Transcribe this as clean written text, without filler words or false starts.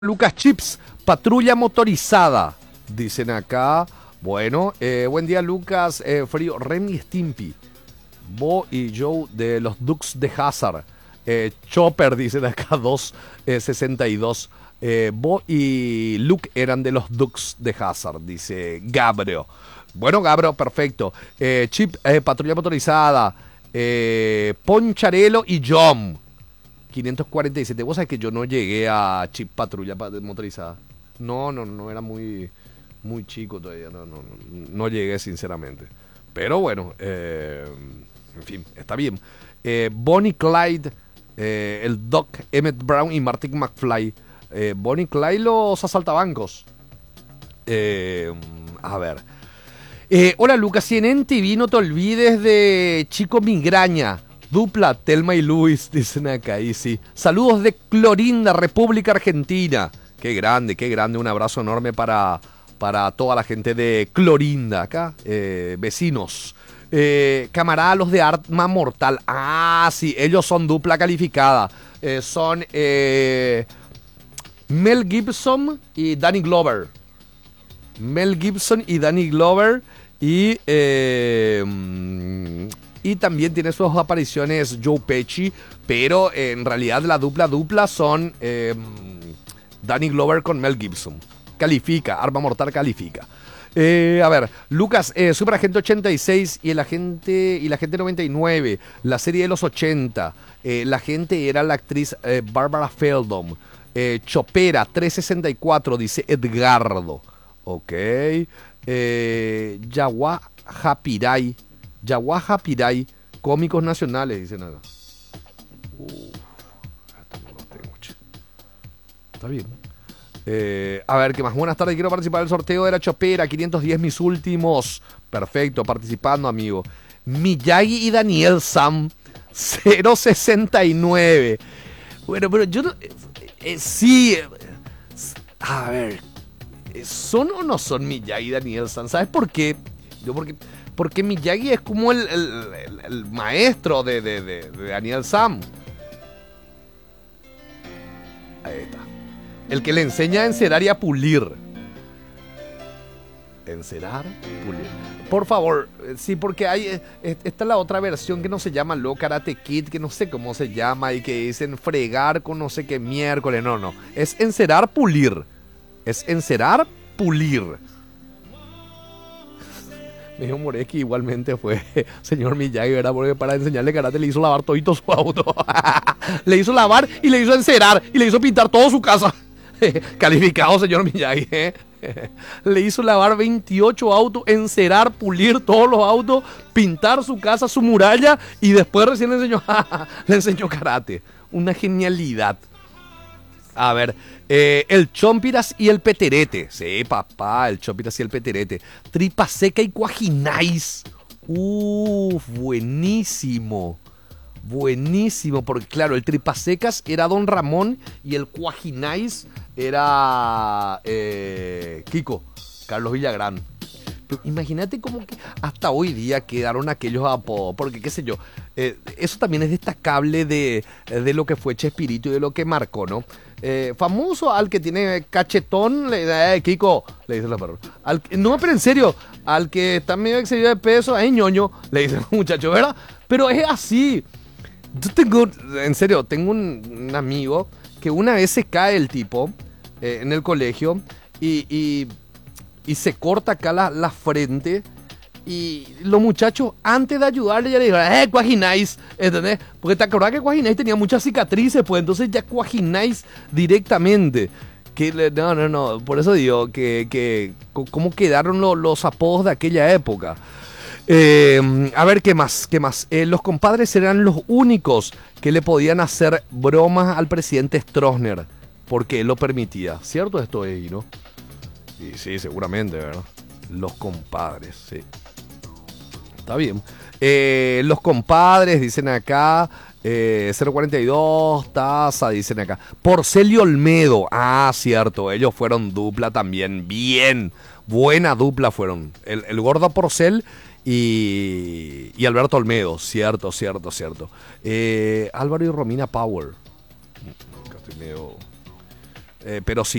Lucas Chips, patrulla motorizada, dicen acá. Bueno, buen día Lucas, frío, Ren y Stimpy, Bo y Joe de los Dukes de Hazzard, Chopper, dicen acá, 262. Bo y Luke eran de los Dukes de Hazzard, dice Gabriel. Bueno, Gabriel, perfecto. Chip, patrulla motorizada, Poncharelo y John. 547. Vos sabés que yo no llegué a Chip Patrulla motorizada. No, era muy chico todavía. No llegué, sinceramente. Pero bueno, en fin, está bien. Bonnie Clyde, el Doc, Emmett Brown y Martin McFly. Bonnie Clyde, los asaltabancos. A ver. Hola Lucas, si en NTV no te olvides de Chico Migraña. Dupla, Telma y Luis, dicen acá, y sí. Saludos de Clorinda, República Argentina. Qué grande, un abrazo enorme para toda la gente de Clorinda, acá, vecinos. Camarada, los de Arma Mortal. Ah, sí, ellos son dupla calificada. Son Mel Gibson y Danny Glover. Mel Gibson y Danny Glover y también tiene sus apariciones Joe Pesci, pero en realidad la dupla son Danny Glover con Mel Gibson. Califica, Arma Mortal califica. A ver, Lucas, Super Agente 86 y la gente 99, la serie de los 80. La gente era la actriz Barbara Feldon. Chopera 364, dice Edgardo. Ok. Yaguaja Piray, cómicos nacionales, dicen acá. Esto no lo tengo, che. Está bien. A ver, ¿qué más? Buenas tardes, quiero participar del sorteo de la Chopera, 510 mis últimos. Perfecto, participando, amigo. Miyagi y Daniel Sam, 069. Bueno, pero yo no... sí... a ver... ¿son o no son Miyagi y Daniel Sam? ¿Sabes por qué? Porque Miyagi es como el maestro de Daniel Sam. Ahí está. El que le enseña a encerar y a pulir. Encerar, pulir. Por favor, sí, porque hay... esta es la otra versión que no se llama Lo Karate Kid, que no sé cómo se llama, y que dicen fregar con no sé qué miércoles. No. Es encerar, pulir. Es encerar, pulir. Me dijo Moreski, igualmente fue señor Miyagi, ¿verdad? Porque para enseñarle karate le hizo lavar todito su auto. Le hizo lavar y le hizo encerar y le hizo pintar toda su casa. Calificado, señor Miyagi. Le hizo lavar 28 autos, encerar, pulir todos los autos, pintar su casa, su muralla, y después recién le enseñó karate. Una genialidad. A ver, el Chompiras y el Peterete. Sí, papá, el Chompiras y el Peterete. Tripa Seca y Cuajinais. Buenísimo. Buenísimo, porque claro, el Tripa Secas era Don Ramón y el Cuajinais era Kiko, Carlos Villagrán. Pero imagínate cómo que hasta hoy día quedaron aquellos apodos, porque qué sé yo, eso también es destacable de lo que fue Chespirito y de lo que marcó, ¿no? Famoso al que tiene cachetón, le dice, Kiko, le dicen los perros. No, pero en serio, al que está medio excedido de peso, ñoño, le dicen los muchachos, ¿verdad? Pero es así. Yo tengo un amigo que una vez se cae el tipo en el colegio y se corta acá la frente. Y los muchachos, antes de ayudarle, ya le dijeron, Cuajinais, ¿entendés? Porque te acordás que Cuajinais tenía muchas cicatrices, pues entonces ya Cuajinais directamente. No, por eso digo que cómo quedaron los apodos de aquella época. A ver, ¿qué más? Los compadres eran los únicos que le podían hacer bromas al presidente Stroessner, porque él lo permitía. ¿Cierto esto ahí, no? Sí, seguramente, ¿verdad? Los compadres, sí. Está bien. Los compadres, dicen acá. 042, Taza, dicen acá. Porcel y Olmedo. Ah, cierto. Ellos fueron dupla también. Bien. Buena dupla fueron. El gordo Porcel y Alberto Olmedo. Cierto. Álvaro y Romina Power. Acá estoy medio Pero sí,